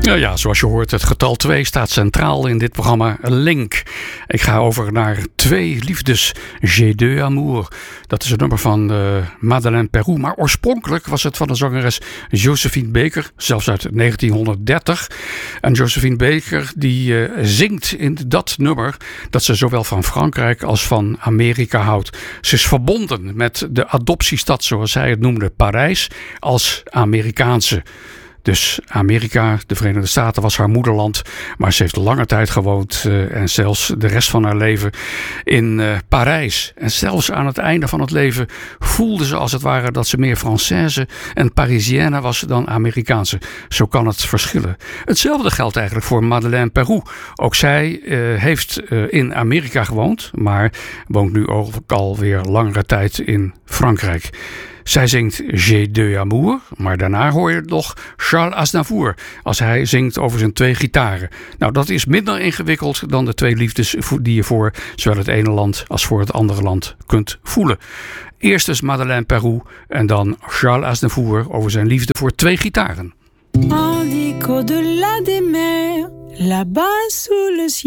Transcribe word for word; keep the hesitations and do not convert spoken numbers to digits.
Ja, ja, zoals je hoort, het getal twee staat centraal in dit programma Link. Ik ga over naar Twee Liefdes, J'ai deux amours. Dat is het nummer van uh, Madeleine Peroux. Maar oorspronkelijk was het van de zangeres Josephine Baker, zelfs uit negentienhonderddertig. En Josephine Baker die uh, zingt in dat nummer dat ze zowel van Frankrijk als van Amerika houdt. Ze is verbonden met de adoptiestad, zoals zij het noemde, Parijs, als Amerikaanse. Dus Amerika, de Verenigde Staten, was haar moederland. Maar ze heeft lange tijd gewoond uh, en zelfs de rest van haar leven in uh, Parijs. En zelfs aan het einde van het leven voelde ze als het ware dat ze meer Française en Parisienne was dan Amerikaanse. Zo kan het verschillen. Hetzelfde geldt eigenlijk voor Madeleine Peroux. Ook zij uh, heeft uh, in Amerika gewoond, maar woont nu ook alweer langere tijd in Frankrijk. Zij zingt J'ai deux amours, maar daarna hoor je nog Charles Aznavour als hij zingt over zijn twee gitaren. Nou, dat is minder ingewikkeld dan de twee liefdes die je voor zowel het ene land als voor het andere land kunt voelen. Eerst dus Madeleine Peroux en dan Charles Aznavour over zijn liefde voor twee gitaren. Au-delà des mers, là-bas sous le ciel.